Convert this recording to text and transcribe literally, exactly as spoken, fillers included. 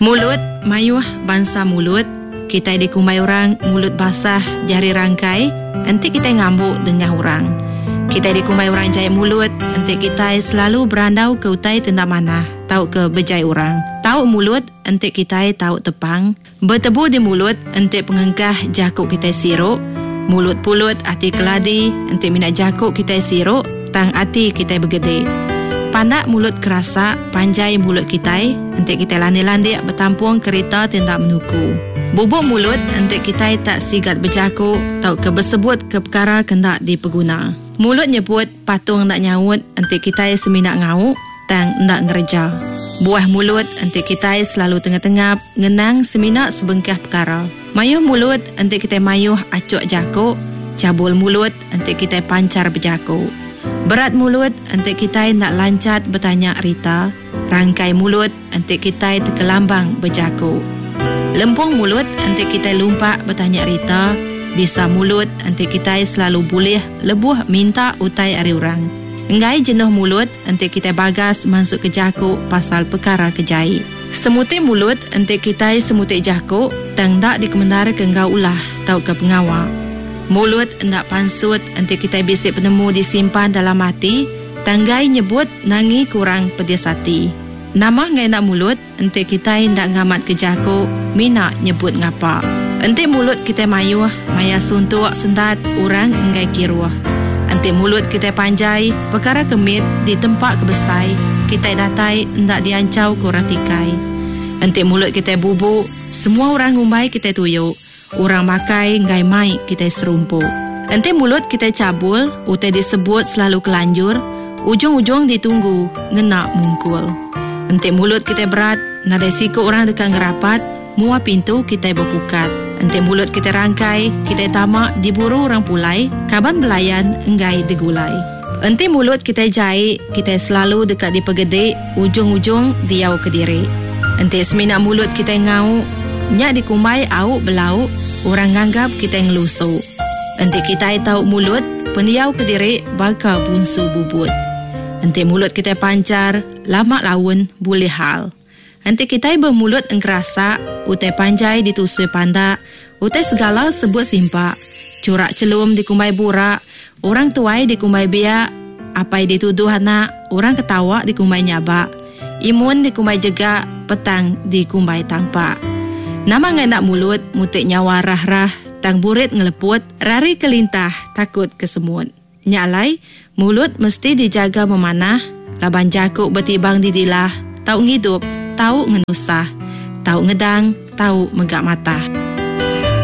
Mulut mayuh bangsa mulut. Kita dikumbai orang mulut basah jari rangkai, nanti kita ngambuk dengan orang. Kita dikumbai orang jaya mulut, nanti kita selalu berandau ke utai tenda mana, tahu ke bejai orang. Tahu mulut, nanti kita tahu tepang. Bertebu di mulut, nanti pengengkah jakuk kita siruk. Mulut pulut hati keladi, nanti minat jakuk kita siruk, tang hati kita bergede. Pandak mulut kerasa, panjai mulut kita, nanti kita landi-landi bertampung kereta tenda menuku. Bubuk mulut, nanti kita tak sigat berjakuk, tahu ke bersebut ke perkara kendak dipeguna. Mulut nyebut patung nak nyaut, nanti kita seminat ngau, tang nak ngereja. Buah mulut, nanti kita selalu tengah-tengah ngenang seminat sebengkah perkara. Mayuh mulut, nanti kita mayuh acuk jakuk. Cabul mulut, nanti kita pancar berjakuk. Berat mulut, nanti kita nak lancat bertanya Rita. Rangkai mulut, nanti kita terkelambang berjakuk. Lempung mulut, nanti kita lumpak bertanya Rita. Bisa mulut, nanti kita selalu boleh lebuh minta utai ari orang. Enggai jenuh mulut, nanti kita bagas masuk ke jakuk pasal perkara kejai. Semutik mulut, nanti kita semutik jakuk, tang tak dikemendara ke engkau ulah, tau ke pengawal. Mulut hendak pansut, nanti kita bisik penemu disimpan dalam hati, tanggai nyebut nangi kurang pedas hati. Nama ngai nak mulut, nanti kita hendak ngamat ke jakuk, mina nyebut ngapa. Nanti mulut kita mayuh, maya suntuk sendat orang enggai kiruah. Nanti mulut kita panjai, perkara kemit di tempat kebesai, kita datai hendak diancau kurang tikai. Nanti mulut kita bubuk, semua orang ngumbai kita tuyuk. Orang makai ngai mai kita serumpuk. Nanti mulut kita cabul, utai disebut selalu kelanjur, ujung-ujung ditunggu, ngena mungkul. Nanti mulut kita berat, nak resiko orang dekat ngerapat, mua pintu kita berpukat. Nanti mulut kita rangkai, kita tamak diburu orang pulai, kaban belayan enggai digulai. Nanti mulut kita jahit, kita selalu dekat dipegede, ujung-ujung diau ke diri. Nanti semina mulut kita ngau, nyak dikumbai au belau, orang nganggap kita ngelusuk. Nanti kita tahu mulut, pendiau ke diri bakal bunsu bubut. Nanti mulut kita pancar, lama lawan boleh hal. Nanti kita bermulut engkerasa, utai panjai ditusui pandak, utai segala sebut simpak, curak celum dikumbai burak, orang tuai dikumbai biak, apai dituduh anak, orang ketawa dikumbai nyabak, imun dikumbai jegak, petang dikumbai tampak. Nama ngai nak mulut, mutik nyawa rah-rah, tang burit ngeleput, rari kelintah, takut kesemut. Nyalai, mulut mesti dijaga memanah, laban jakuk bertibang di dilah, tau ngidup, tau ngenusah, tau ngedang, tau megak mata.